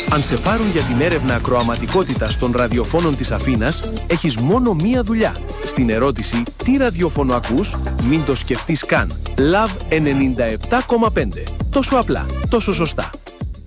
Αν σε πάρουν για την έρευνα ακροαματικότητας των ραδιοφώνων της Αθήνας, έχεις μόνο μία δουλειά. Στην ερώτηση «Τι ραδιόφωνο ακούς?», μην το σκεφτείς καν. Love 97,5. Τόσο απλά, τόσο σωστά.